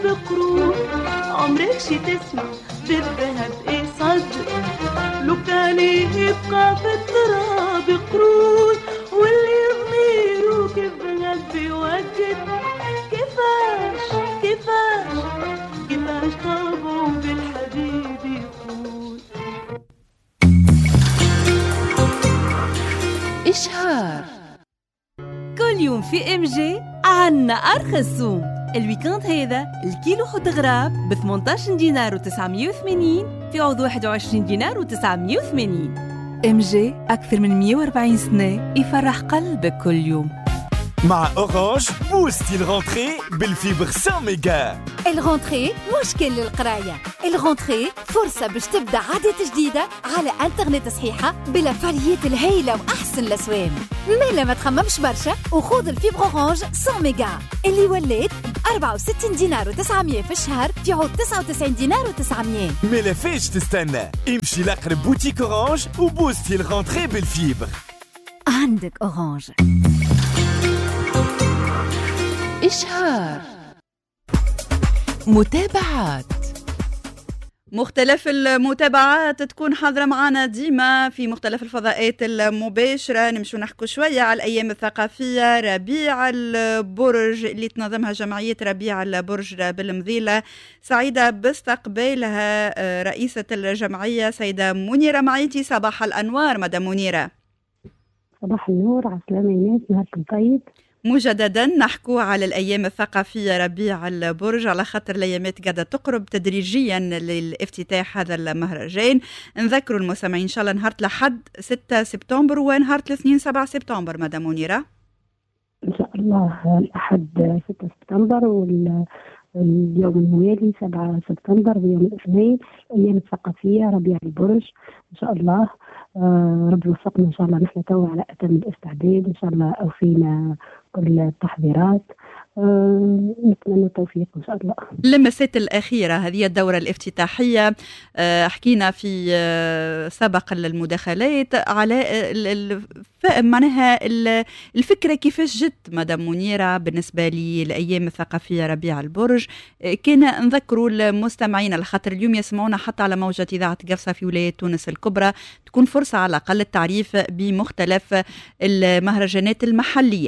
بقرون، عمرك شي تسمع بالذهب ايه صدق، لو كان يبقى في التراب قرون، واللي ضميره كالذهب بيوجد. كيفاش كيفاش كيفاش طابوا بالحبيب يقول. إشهار كل يوم في ام جي عنا أرخص سوم. الويكاند هذا الكيلو حوت غراب ب 18 دينار و980 في عوض 21 دينار و980. ام جي أكثر من 140 سنة يفرح قلبك كل يوم. مع أورانج بوستي الغونتري بالفيبر 100 ميجا. الغونتري مش كل القراية، الغونتري فرصة باش تبدأ عادة جديدة على انترنت صحيحة بلا فاليات الهيلة وأحسن الأسوام. مالا ما تخممش برشا وخوض الفيبر أورانج 100 ميجا اللي وليت 64 دينار و900 في الشهر في عوض 99 دينار و900. مالا فيش تستنى، امشي لأقرب بوتيك أورانج وبوستي الغونتري بالفيبر. عندك أورانج. إشهار متابعات. مختلف المتابعات تكون حاضرة معنا ديما في مختلف الفضاءات المباشرة. نمشو نحكو شوية على الأيام الثقافية ربيع البرج اللي تنظمها جمعية ربيع البرج بالمذيلة. سعيدة باستقبالها رئيسة الجمعية سيدة منيرة معيتي. صباح الأنوار مدام منيرة. صباح النور، عسلامة الناس، نهاركم طيب. مجددا نحكو على الأيام الثقافية ربيع البرج على خاطر الأيامات قاعدة تقرب تدريجيا للافتتاح هذا المهرجان. نذكروا المستمعين إن شاء الله نهار الأحد 6 سبتمبر ونهار الاثنين 7 سبتمبر مدام منيرة. إن شاء الله الأحد 6 سبتمبر واليوم الموالي 7 سبتمبر ويوم الاثنين الأيام الثقافية ربيع البرج إن شاء الله. رب يوفقنا إن شاء الله. نحن تو على أتم الاستعداد إن شاء الله، أوفينا كل التحضيرات. نتمنى التوفيق إن شاء الله. اللمسات الأخيرة هذه الدورة الافتتاحية، حكينا في سبق المداخلات على معناها الفكرة كيفاش جت مدام منيرة بالنسبة لي الأيام الثقافية ربيع البرج. كان نذكروا المستمعين على خاطر اليوم يسمعونا حتى على موجة إذاعة قفصة في ولاية تونس الكبرى، تكون فرصة على الأقل التعريف بمختلف المهرجانات المحلية.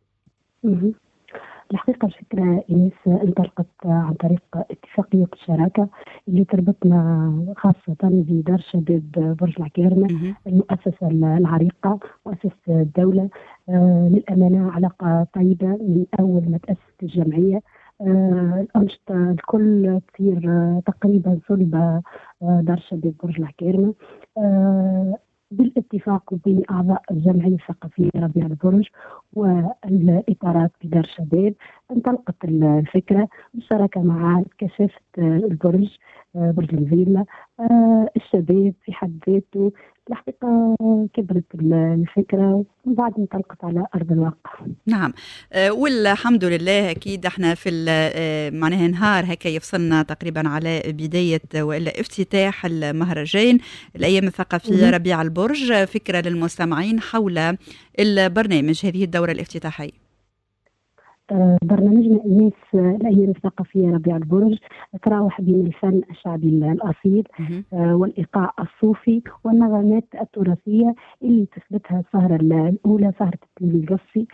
الحقيقة الفكرة إنس انطلقت عن طريق اتفاقية الشراكة اللي تربطنا خاصة بدار شباب برج العكيرمة، المؤسسة العريقة، مؤسسة الدولة. للأمانة علاقة طيبة من أول ما تأسست الجمعية. الأنشطة الكل تصير تقريبا صلب دار شباب برج العكيرمة بالاتفاق بين أعضاء الجمعية الثقافية ربيع البرج والإطارات بدار شباب. انطلقت الفكرة بالشراكة مع كشافة البرج برج الفيلا. الشباب في حد ذاته الحقيقة كبرت الفكرة ومن بعد انطلقت على أرض الواقع. نعم، والحمد لله. أكيد احنا في معناها نهار هكا يفصلنا تقريبا على بداية وإلا افتتاح المهرجان الأيام الثقافية ربيع البرج. فكرة للمستمعين حول البرنامج هذه الدورة الافتتاحية. برنامجنا الناس الأيام الثقافية ربيع البرج تراوح بين الفن الشعبي الأصيل والإيقاع الصوفي والنغمات التراثية اللي تثبتها السهرة الأولى، سهرة التلميذ القصي،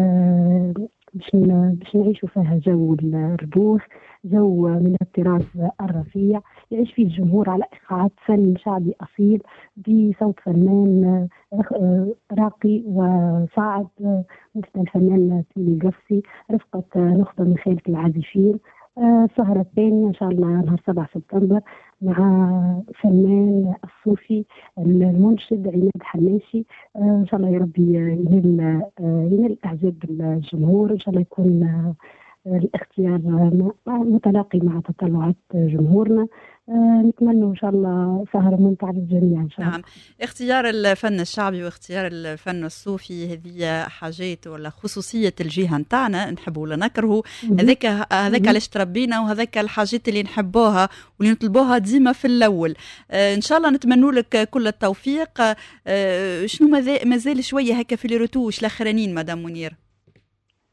باش نعيشوا فيها جو الربوخ، جو من التراث الرفيع يعيش فيه الجمهور على إيقاعات فن شعبي أصيل بصوت فنان راقي وصاعد مثل الفنان تيمي القفصي رفقة نخبة من خيلة العازفين. السهرة الثانية إن شاء الله نهار 7 سبتمبر مع فنان الصوفي المنشد عماد حناشي. إن شاء الله يا ربي ينال إعجاب الجمهور. إن شاء الله يكون الاختيار متلاقي مع تطلعات جمهورنا. نتمنى إن شاء الله سهرة ممتعة للجميع إن شاء الله. نعم، اختيار الفن الشعبي واختيار الفن الصوفي هذه حاجات ولا خصوصية الجهة نتاعنا، نحبه ولا نكرهه. هذاك علاش تربينا وهذاك الحاجات اللي نحبوها واللي نطلبوها ديما في الأول. إن شاء الله نتمنى لك كل التوفيق. شنو مازال شوية هكا في الرتوش الأخرانيين مدام منير؟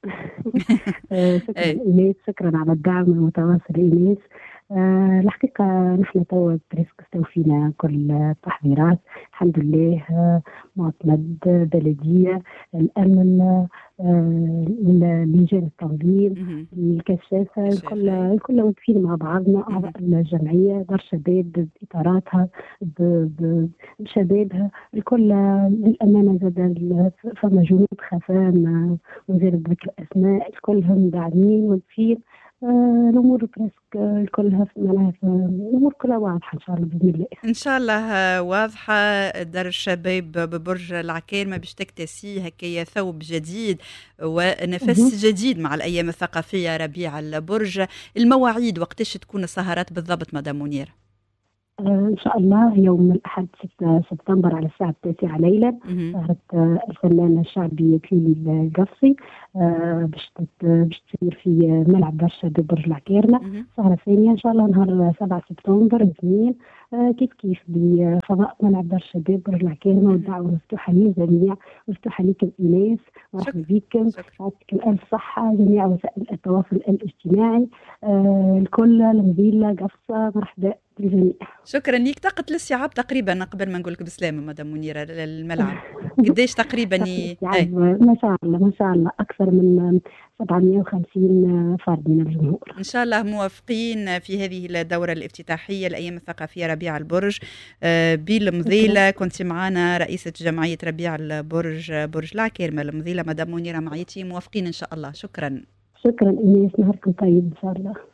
شكرا إيناس، شكرا على الدعم المتواصل إيناس. الحقيقة نحن توا بريسك استوفينا كل التحضيرات الحمد لله. معتمد بلدية، الأمن، لجان التنظيم، الكشافة، الكل واقفين مع بعضنا. أعضاء الجمعية، دار شباب بإطاراتها بشبابها الكل. للأمانة زاد فما جنود خفان وزارة ذكر الأسماء الكلهم داعمين واقفين. الأمور بريسك كلها معناها الأمور كلها واضحة إن شاء الله بإذن الله. إن شاء الله واضحة. دار الشباب ببرج العكارمة باش تكتسي هكايا ثوب جديد ونفس جديد مع الأيام الثقافية ربيع البرج. المواعيد وقتاش تكون السهرات بالضبط مدام منيرة؟ إن شاء الله يوم الأحد 6 سبتمبر على الساعة 9 ليلا سهرة الفنان الشعبي كليلي القصي باش تصير في ملعب دار الشباب برج العكارمة. سهرة ثانية إن شاء الله نهار 7 سبتمبر الاثنين كيف بفضاء ملعب دار الشباب برج العكارمة. والدعوة مفتوحة للجميع، مفتوحة لكم إيناس، مرحبا بكم، يعطيكم ألف صحة جميع وسائل التواصل الاجتماعي. الكل المذيلة قصة مرحبا بالجميع. شكرا ليك. طاقة الاستيعاب تقريبا قبل ما نقول لك بسلامة مدام منيرة الملعب قديش تقريبا؟ ما شاء الله ما شاء الله أكثر من 750 فرد من الجمهور. إن شاء الله موافقين في هذه الدورة الافتتاحية الأيام الثقافية ربيع البرج. بالمضيلة كنت معنا رئيسة جمعية ربيع البرج برج العكارمة المضيلة مدام منيرة معيتي. موافقين إن شاء الله. شكرا. شكرا إيناس، نهاركم طيب إن شاء الله.